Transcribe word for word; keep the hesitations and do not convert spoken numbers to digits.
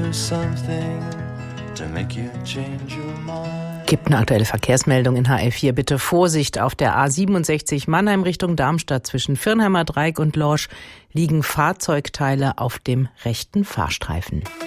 do something to make you change your mind. Gibt eine aktuelle Verkehrsmeldung in H L vier. Bitte Vorsicht auf der A siebenundsechzig Mannheim Richtung Darmstadt zwischen Firnheimer Dreieck und Lorsch liegen Fahrzeugteile auf dem rechten Fahrstreifen.